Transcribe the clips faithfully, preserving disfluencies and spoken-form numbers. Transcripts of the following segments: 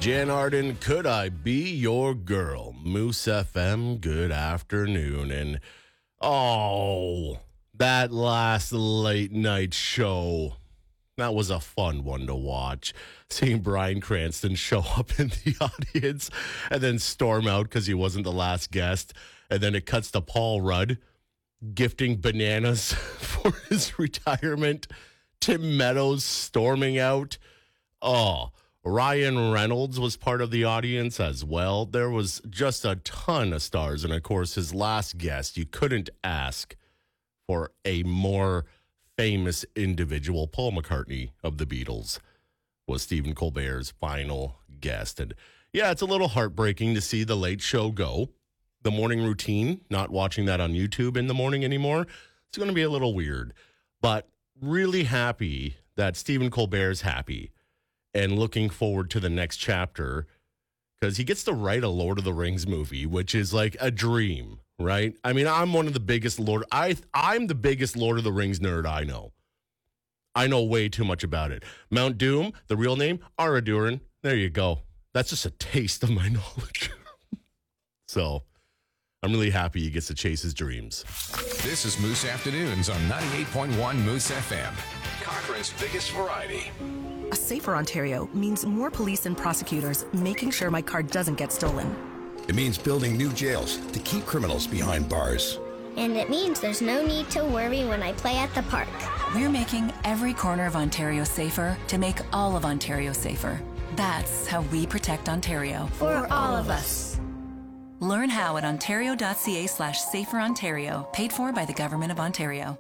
Jan Arden, Could I Be Your Girl? Moose F M, good afternoon. And, oh, that last late night show, that was a fun one to watch. Seeing Bryan Cranston show up in the audience and then storm out because he wasn't the last guest. And then it cuts to Paul Rudd gifting bananas for his retirement. Tim Meadows storming out. Oh, Ryan Reynolds was part of the audience as well. There was just a ton of stars. And, of course, his last guest, you couldn't ask for a more famous individual. Paul McCartney of the Beatles was Stephen Colbert's final guest. And, yeah, it's a little heartbreaking to see the late show go. The morning routine, not watching that on YouTube in the morning anymore, it's going to be a little weird. But really happy that Stephen Colbert's happy. And looking forward to the next chapter because he gets to write a Lord of the Rings movie, which is like a dream, right? I mean, I'm one of the biggest Lord. I I'm the biggest Lord of the Rings nerd I know. I know way too much about it. Mount Doom, the real name, Aradurin. There you go. That's just a taste of my knowledge. So I'm really happy he gets to chase his dreams. This is Moose Afternoons on ninety-eight point one Moose F M, Cochrane's biggest variety. A safer Ontario means more police and prosecutors making sure my car doesn't get stolen. It means building new jails to keep criminals behind bars. And it means there's no need to worry when I play at the park. We're making every corner of Ontario safer to make all of Ontario safer. That's how we protect Ontario. For all of us. Learn how at ontario.ca slash safer Ontario, paid for by the Government of Ontario.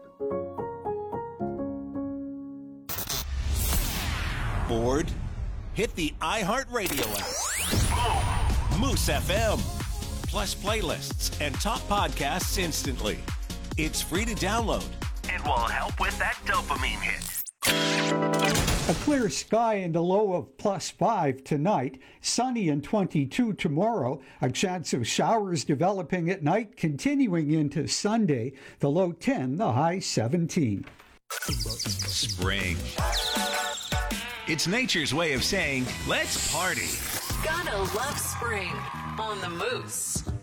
Bored? Hit the iHeartRadio app. Moose F M. Plus playlists and top podcasts instantly. It's free to download. It will help with that dopamine hit. A clear sky and a low of plus five tonight. Sunny and twenty-two tomorrow. A chance of showers developing at night, continuing into Sunday. The low ten, the high seventeen. Spring. It's nature's way of saying, let's party. Gotta love spring on the Moose.